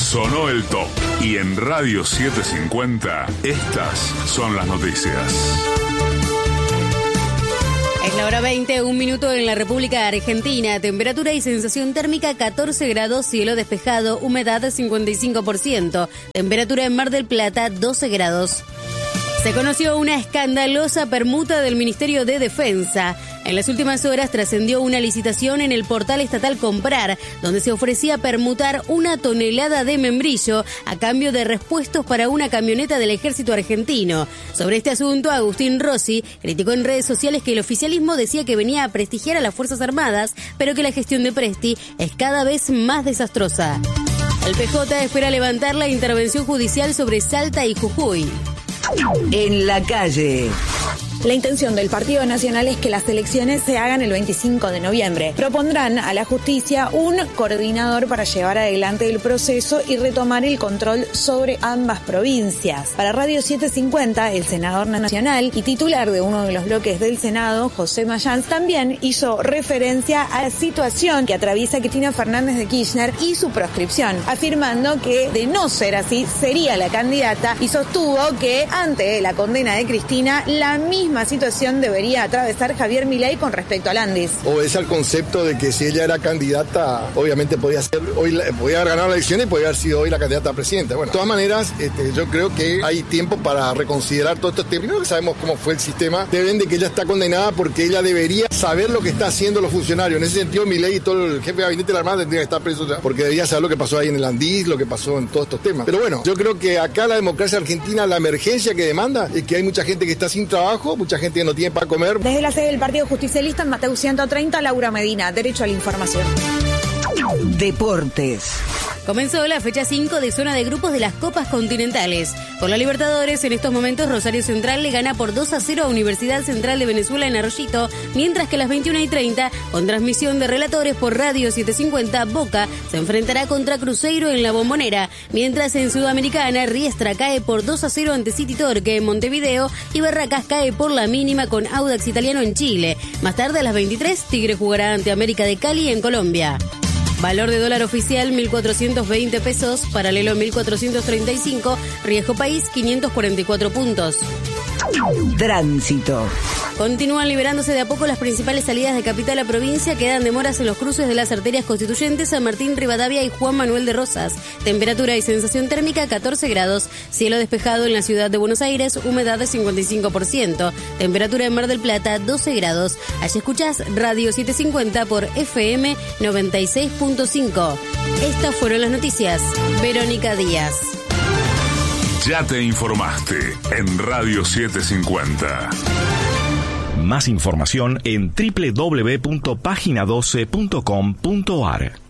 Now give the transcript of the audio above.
Sonó el top. Y en Radio 750, estas son las noticias. Es la hora 20, 1 minuto en la República Argentina. Temperatura y sensación térmica 14 grados, cielo despejado, humedad 55%. Temperatura en Mar del Plata 12 grados. Se conoció una escandalosa permuta del Ministerio de Defensa. En las últimas horas trascendió una licitación en el portal estatal Comprar, donde se ofrecía permutar 1 tonelada de membrillo a cambio de repuestos para una camioneta del ejército argentino. Sobre este asunto, Agustín Rossi criticó en redes sociales que el oficialismo decía que venía a prestigiar a las Fuerzas Armadas, pero que la gestión de Presti es cada vez más desastrosa. El PJ espera levantar la intervención judicial sobre Salta y Jujuy. En la calle. La intención del Partido Nacional es que las elecciones se hagan el 25 de noviembre. Propondrán a la justicia un coordinador para llevar adelante el proceso y retomar el control sobre ambas provincias. Para Radio 750, el senador nacional y titular de uno de los bloques del Senado, José Mayans, también hizo referencia a la situación que atraviesa Cristina Fernández de Kirchner y su proscripción, afirmando que, de no ser así, sería la candidata y sostuvo que, ante la condena de Cristina, la misma situación debería atravesar Javier Milei con respecto a Landis. Obedece al concepto de que si ella era candidata, obviamente podía haber ganado la elección y podía haber sido hoy la candidata a presidenta. Bueno, de todas maneras, yo creo que hay tiempo para reconsiderar todo esto. Primero que sabemos cómo fue el sistema, deben de que ella está condenada porque ella debería saber lo que está haciendo los funcionarios. En ese sentido, Milei y todo el jefe de gabinete de la Armada tendría que estar preso ya, porque debería saber lo que pasó ahí en el Landis, lo que pasó en todos estos temas. Pero bueno, yo creo que acá la democracia argentina, la emergencia que demanda es que hay mucha gente que está sin trabajo, mucha gente que no tiene para comer. Desde la sede del Partido Justicialista en Mateu 130, Laura Medina, derecho a la información. Deportes. Comenzó la fecha 5 de zona de grupos de las Copas Continentales. Por la Libertadores, en estos momentos Rosario Central le gana por 2-0 a Universidad Central de Venezuela en Arroyito, mientras que a las 21:30, con transmisión de relatores por Radio 750, Boca se enfrentará contra Cruzeiro en la Bombonera, mientras en Sudamericana Riestra cae por 2-0 ante City Torque en Montevideo y Barracas cae por la mínima con Audax Italiano en Chile. Más tarde a las 23, Tigre jugará ante América de Cali en Colombia. Valor de dólar oficial 1.420 pesos, paralelo 1.435, riesgo país 544 puntos. Tránsito. Continúan liberándose de a poco las principales salidas de capital a provincia, quedan demoras en los cruces de las arterias constituyentes San Martín, Rivadavia y Juan Manuel de Rosas. Temperatura y sensación térmica 14 grados, cielo despejado en la ciudad de Buenos Aires, humedad de 55%, temperatura en Mar del Plata 12 grados. Allí escuchás Radio 750 por FM 96.5. Estas fueron las noticias. Verónica Díaz. Ya te informaste en Radio 750. Más información en www.pagina12.com.ar.